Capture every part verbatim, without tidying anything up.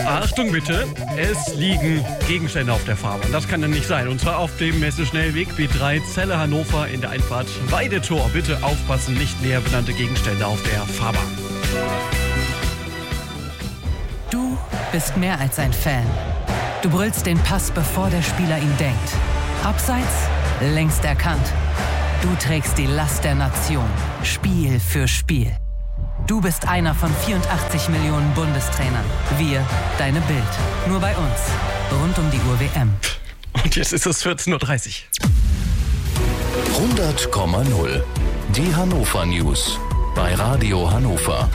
Achtung bitte, es liegen Gegenstände auf der Fahrbahn. Das kann dann nicht sein. Und zwar auf dem Messeschnellweg B drei Celle Hannover in der Einfahrt Weidetor. Bitte aufpassen, nicht näher benannte Gegenstände auf der Fahrbahn. Du bist mehr als ein Fan. Du brüllst den Pass, bevor der Spieler ihn denkt. Abseits, längst erkannt. Du trägst die Last der Nation, Spiel für Spiel. Du bist einer von vierundachtzig Millionen Bundestrainern. Wir, deine Bild. Nur bei uns. Rund um die Uhr W M. Und jetzt ist es vierzehn Uhr dreißig. hundert Komma null. Die Hannover News. Bei Radio Hannover.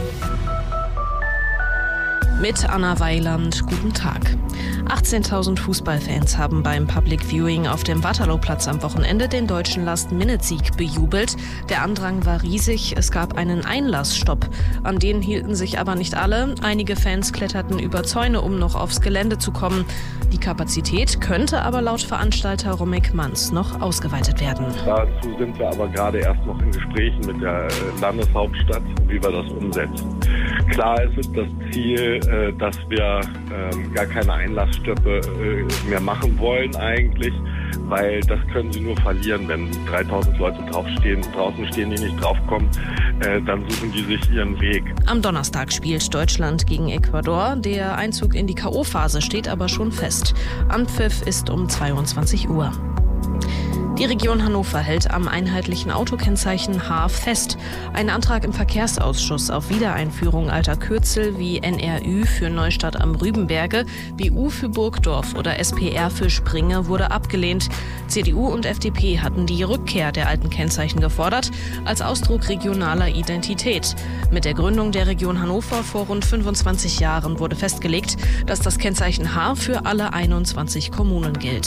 Mit Anna Weiland, guten Tag. achtzehntausend Fußballfans haben beim Public Viewing auf dem Waterlooplatz am Wochenende den deutschen Last-Minute-Sieg bejubelt. Der Andrang war riesig, es gab einen Einlassstopp. An den hielten sich aber nicht alle. Einige Fans kletterten über Zäune, um noch aufs Gelände zu kommen. Die Kapazität könnte aber laut Veranstalter Romek Manz noch ausgeweitet werden. Dazu sind wir aber gerade erst noch in Gesprächen mit der Landeshauptstadt, wie wir das umsetzen. Klar ist es das Ziel, dass wir gar keine Einlassstöppe mehr machen wollen eigentlich, weil das können sie nur verlieren, wenn dreitausend Leute draufstehen, draußen stehen, die nicht draufkommen, dann suchen die sich ihren Weg. Am Donnerstag spielt Deutschland gegen Ecuador. Der Einzug in die K O-Phase steht aber schon fest. Anpfiff ist um zweiundzwanzig Uhr. Die Region Hannover hält am einheitlichen Autokennzeichen H fest. Ein Antrag im Verkehrsausschuss auf Wiedereinführung alter Kürzel wie N R Ü für Neustadt am Rübenberge, B U für Burgdorf oder S P R für Springe wurde abgelehnt. C D U und F D P hatten die Rückkehr der alten Kennzeichen gefordert, als Ausdruck regionaler Identität. Mit der Gründung der Region Hannover vor rund fünfundzwanzig Jahren wurde festgelegt, dass das Kennzeichen H für alle einundzwanzig Kommunen gilt.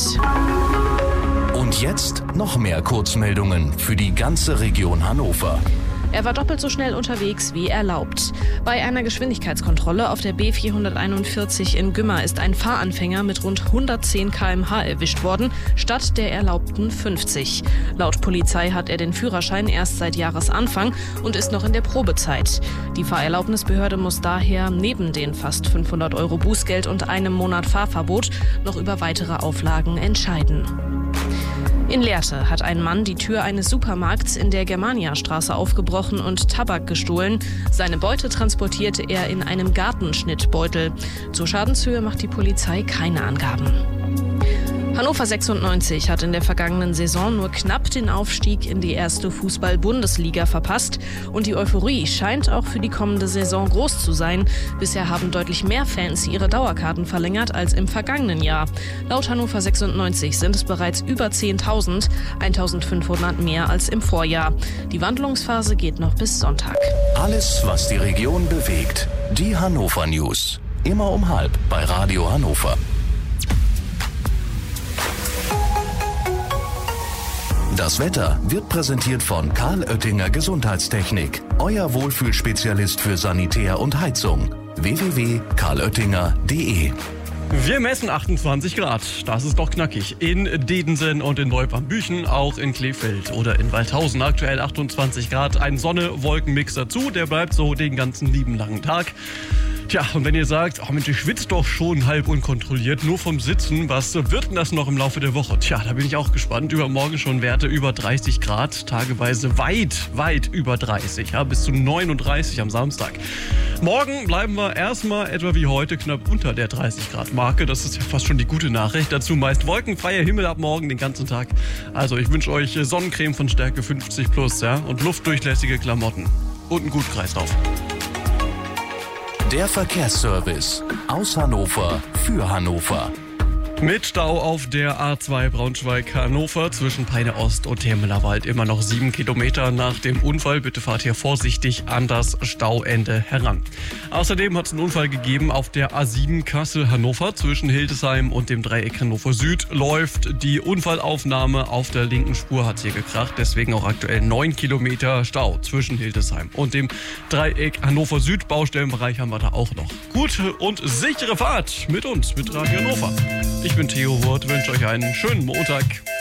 Und jetzt noch mehr Kurzmeldungen für die ganze Region Hannover. Er war doppelt so schnell unterwegs wie erlaubt. Bei einer Geschwindigkeitskontrolle auf der B vierhunderteinundvierzig in Gümmer ist ein Fahranfänger mit rund hundertzehn Kilometer pro Stunde erwischt worden, statt der erlaubten fünfzig. Laut Polizei hat er den Führerschein erst seit Jahresanfang und ist noch in der Probezeit. Die Fahrerlaubnisbehörde muss daher neben den fast fünfhundert Euro Bußgeld und einem Monat Fahrverbot noch über weitere Auflagen entscheiden. In Lehrte hat ein Mann die Tür eines Supermarkts in der Germaniastraße aufgebrochen und Tabak gestohlen. Seine Beute transportierte er in einem Gartenschnittbeutel. Zur Schadenshöhe macht die Polizei keine Angaben. Hannover sechsundneunzig hat in der vergangenen Saison nur knapp den Aufstieg in die erste Fußball-Bundesliga verpasst. Und die Euphorie scheint auch für die kommende Saison groß zu sein. Bisher haben deutlich mehr Fans ihre Dauerkarten verlängert als im vergangenen Jahr. Laut Hannover sechsundneunzig sind es bereits über zehntausend, eintausendfünfhundert mehr als im Vorjahr. Die Wandlungsphase geht noch bis Sonntag. Alles, was die Region bewegt. Die Hannover News. Immer um halb bei Radio Hannover. Das Wetter wird präsentiert von Karl Oettinger Gesundheitstechnik. Euer Wohlfühlspezialist für Sanitär und Heizung. w w w punkt karl oettinger punkt d e. Wir messen achtundzwanzig Grad. Das ist doch knackig. In Dedensen und in Neubrandenbüchen, auch in Kleefeld oder in Waldhausen. Aktuell achtundzwanzig Grad. Ein Sonne-Wolken-Mix dazu. Der bleibt so den ganzen lieben langen Tag. Tja, und wenn ihr sagt, oh Mensch, ich schwitze doch schon halb unkontrolliert, nur vom Sitzen, was wird denn das noch im Laufe der Woche? Tja, da bin ich auch gespannt. Übermorgen schon Werte über dreißig Grad, tageweise weit, weit über dreißig, ja, bis zu neununddreißig am Samstag. Morgen bleiben wir erstmal etwa wie heute knapp unter der dreißig Grad Marke. Das ist ja fast schon die gute Nachricht. Dazu meist wolkenfreier Himmel ab morgen den ganzen Tag. Also ich wünsche euch Sonnencreme von Stärke fünfzig plus, ja, und luftdurchlässige Klamotten und einen guten Kreislauf. Der Verkehrsservice aus Hannover für Hannover. Mit Stau auf der A zwei Braunschweig-Hannover zwischen Peine Ost und Hermelerwald. Immer noch sieben Kilometer nach dem Unfall. Bitte fahrt hier vorsichtig an das Stauende heran. Außerdem hat es einen Unfall gegeben auf der A sieben Kassel-Hannover. Zwischen Hildesheim und dem Dreieck Hannover Süd läuft die Unfallaufnahme. Auf der linken Spur hat es hier gekracht. Deswegen auch aktuell neun Kilometer Stau zwischen Hildesheim und dem Dreieck Hannover Süd. Baustellenbereich haben wir da auch noch. Gute und sichere Fahrt mit uns, mit Radio Hannover. Ich bin Theo Wurt, wünsche euch einen schönen Montag.